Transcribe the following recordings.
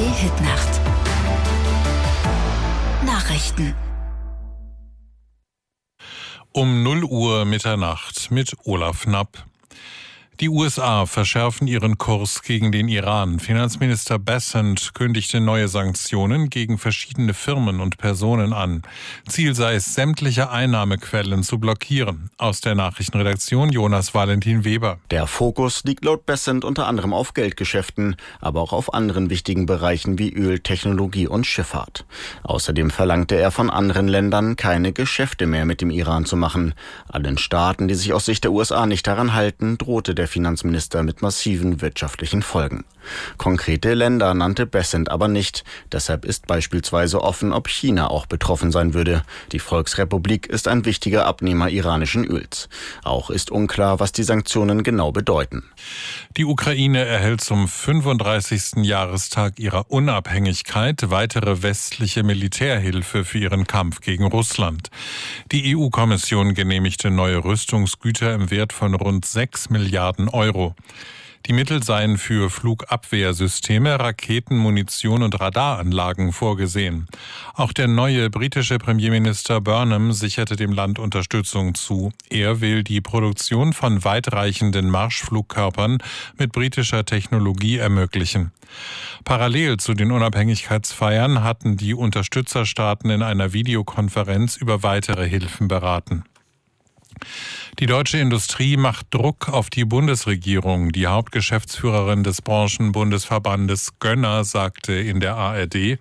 ARD-Hitnacht. Nachrichten. Um 0 Uhr Mitternacht mit Olaf Knapp. Die USA verschärfen ihren Kurs gegen den Iran. Finanzminister Bessent kündigte neue Sanktionen gegen verschiedene Firmen und Personen an. Ziel sei es, sämtliche Einnahmequellen zu blockieren. Aus der Nachrichtenredaktion Jonas Valentin Weber. Der Fokus liegt laut Bessent unter anderem auf Geldgeschäften, aber auch auf anderen wichtigen Bereichen wie Öl, Technologie und Schifffahrt. Außerdem verlangte er von anderen Ländern, keine Geschäfte mehr mit dem Iran zu machen. Allen Staaten, die sich aus Sicht der USA nicht daran halten, drohte der Finanzminister mit massiven wirtschaftlichen Folgen. Konkrete Länder nannte Bessent aber nicht. Deshalb ist beispielsweise offen, ob China auch betroffen sein würde. Die Volksrepublik ist ein wichtiger Abnehmer iranischen Öls. Auch ist unklar, was die Sanktionen genau bedeuten. Die Ukraine erhält zum 35. Jahrestag ihrer Unabhängigkeit weitere westliche Militärhilfe für ihren Kampf gegen Russland. Die EU-Kommission genehmigte neue Rüstungsgüter im Wert von rund 6 Milliarden Euro. Die Mittel seien für Flugabwehrsysteme, Raketen, Munition und Radaranlagen vorgesehen. Auch der neue britische Premierminister Burnham sicherte dem Land Unterstützung zu. Er will die Produktion von weitreichenden Marschflugkörpern mit britischer Technologie ermöglichen. Parallel zu den Unabhängigkeitsfeiern hatten die Unterstützerstaaten in einer Videokonferenz über weitere Hilfen beraten. Die deutsche Industrie macht Druck auf die Bundesregierung. Die Hauptgeschäftsführerin des Branchenbundesverbandes Gönner sagte in der ARD,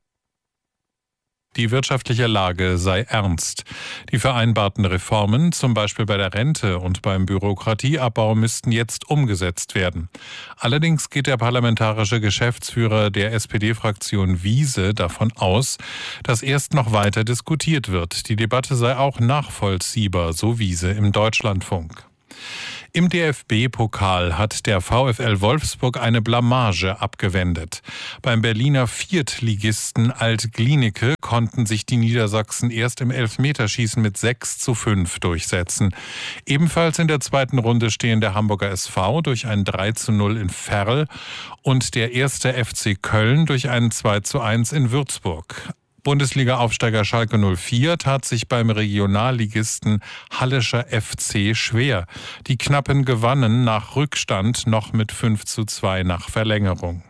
die wirtschaftliche Lage sei ernst. Die vereinbarten Reformen, zum Beispiel bei der Rente und beim Bürokratieabbau, müssten jetzt umgesetzt werden. Allerdings geht der parlamentarische Geschäftsführer der SPD-Fraktion Wiese davon aus, dass erst noch weiter diskutiert wird. Die Debatte sei auch nachvollziehbar, so Wiese im Deutschlandfunk. Im DFB-Pokal hat der VfL Wolfsburg eine Blamage abgewendet. Beim Berliner Viertligisten Alt-Glienicke konnten sich die Niedersachsen erst im Elfmeterschießen mit 6:5 durchsetzen. Ebenfalls in der zweiten Runde stehen der Hamburger SV durch ein 3:0 in Verl und der erste FC Köln durch einen 2:1 in Würzburg. Bundesliga-Aufsteiger Schalke 04 tat sich beim Regionalligisten Hallischer FC schwer. Die Knappen gewannen nach Rückstand noch mit 5:2 nach Verlängerung.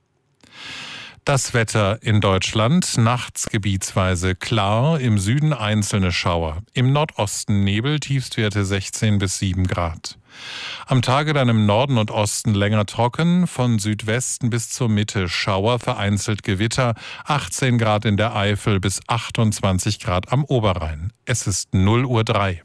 Das Wetter in Deutschland, nachts gebietsweise klar, im Süden einzelne Schauer, im Nordosten Nebel, Tiefstwerte 16 bis 7 Grad. Am Tage dann im Norden und Osten länger trocken, von Südwesten bis zur Mitte Schauer, vereinzelt Gewitter, 18 Grad in der Eifel bis 28 Grad am Oberrhein. Es ist 0:03 Uhr.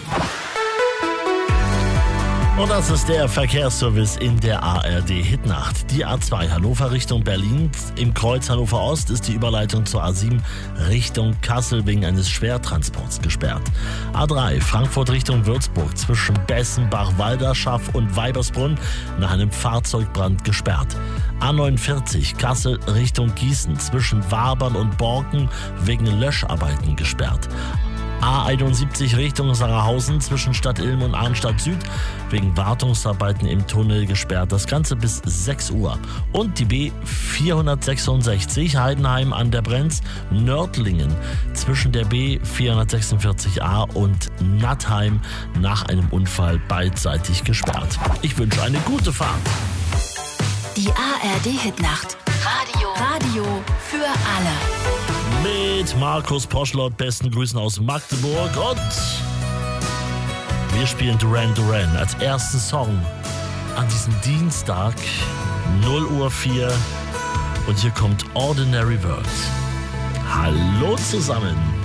Und das ist der Verkehrsservice in der ARD-Hitnacht. Die A2 Hannover Richtung Berlin. Im Kreuz Hannover Ost ist die Überleitung zur A7 Richtung Kassel wegen eines Schwertransports gesperrt. A3 Frankfurt Richtung Würzburg zwischen Bessenbach, Walderschaff und Weibersbrunn nach einem Fahrzeugbrand gesperrt. A49 Kassel Richtung Gießen zwischen Wabern und Borken wegen Löscharbeiten gesperrt. A71 Richtung Sangerhausen zwischen Stadt Ilm und Arnstadt Süd wegen Wartungsarbeiten im Tunnel gesperrt. Das Ganze bis 6 Uhr. Und die B466 Heidenheim an der Brenz, Nördlingen zwischen der B446a und Nattheim nach einem Unfall beidseitig gesperrt. Ich wünsche eine gute Fahrt. Die ARD-Hitnacht. Radio für alle. Mit Markus Poschlott, besten Grüßen aus Magdeburg und wir spielen Duran Duran als ersten Song an diesem Dienstag 0:04 Uhr und hier kommt Ordinary World. Hallo zusammen.